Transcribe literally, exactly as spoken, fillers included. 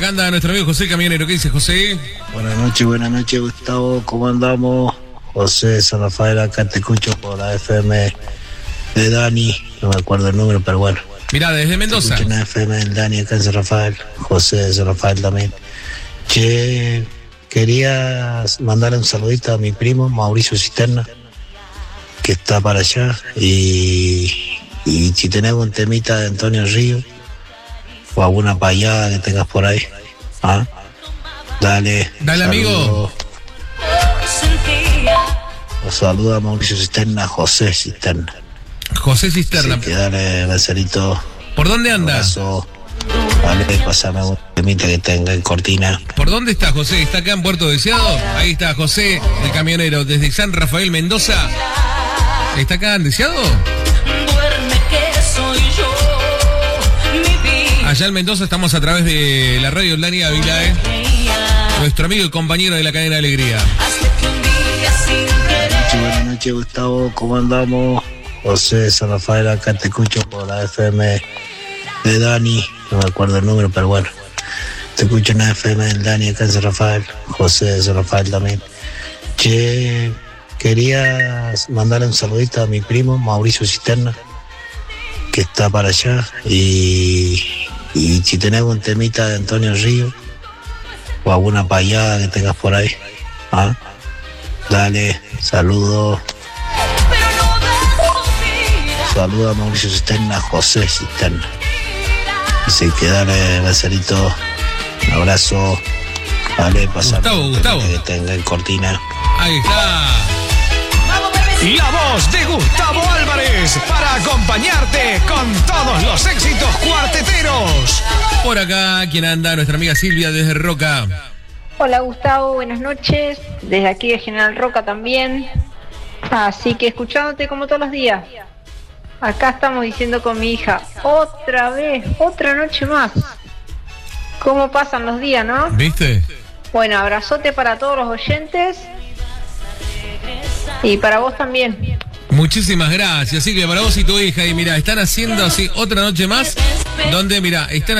acá anda nuestro amigo José Camionero. ¿Qué dice José? Buenas noches, buenas noches, Gustavo. ¿Cómo andamos? José de San Rafael, acá te escucho por la F M de Dani. No me acuerdo el número, pero bueno. Mirá, desde Mendoza. Te escucho en la F M del Dani, acá en San Rafael. José de San Rafael también. Che, quería mandarle un saludito a mi primo, Mauricio Cisterna, que está para allá. Y, y si tenés un temita de Antonio Río, o alguna payada que tengas por ahí. ¿Ah? Dale. Dale, amigo. Los saluda Mauricio Cisterna, José Cisterna. José Cisterna. Así que dale, Marcelito. ¿Por dónde anda? Abrazo. Dale, pasame un temita que tenga en cortina. ¿Por dónde está José? ¿Está acá en Puerto Deseado? Ahí está José, el camionero, desde San Rafael, Mendoza. ¿Está acá en Deseado? Allá en Mendoza estamos a través de la radio Dani Ávila, ¿eh? Nuestro amigo y compañero de la cadena Alegría. Buenas noches, buenas noches, Gustavo. ¿Cómo andamos? José de San Rafael, acá te escucho por la F M de Dani. No me acuerdo el número, pero bueno. Te escucho en la F M del Dani, acá en San Rafael. José de San Rafael también. Che, quería mandarle un saludito a mi primo, Mauricio Cisterna, que está para allá. Y... Y si tenés un temita de Antonio Río, o alguna payada que tengas por ahí. ¿Ah? Dale, saludos. Saluda a Mauricio Cisterna, José Cisterna. Así que dale, Marcelito, un abrazo. Dale, pasame Gustavo, Gustavo. que tenga en cortina. Ahí está. La voz de Gustavo Álvarez para acompañarte con todos los éxitos cuarteteros. Por acá, ¿quién anda? Nuestra amiga Silvia desde Roca. Hola Gustavo, buenas noches. Desde aquí de General Roca también. Así que escuchándote como todos los días. Acá estamos diciendo con mi hija, otra vez, otra noche más. ¿Cómo pasan los días, no? ¿Viste? Bueno, abrazote para todos los oyentes. Y para vos también. Muchísimas gracias, Silvia, para vos y tu hija. Y mira, están haciendo así otra noche más, donde mira, están